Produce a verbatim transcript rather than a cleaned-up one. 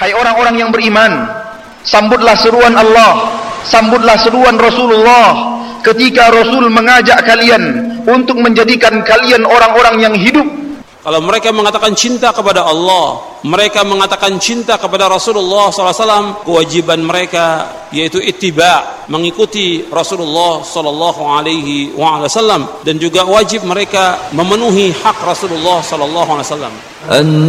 Hai orang-orang yang beriman, sambutlah seruan Allah, sambutlah seruan Rasulullah ketika Rasul mengajak kalian untuk menjadikan kalian orang-orang yang hidup. Kalau mereka mengatakan cinta kepada Allah, mereka mengatakan cinta kepada Rasulullah sallallahu alaihi wasallam, kewajiban mereka yaitu ittiba, mengikuti Rasulullah sallallahu alaihi wasallam, dan juga wajib mereka memenuhi hak Rasulullah sallallahu alaihi wasallam.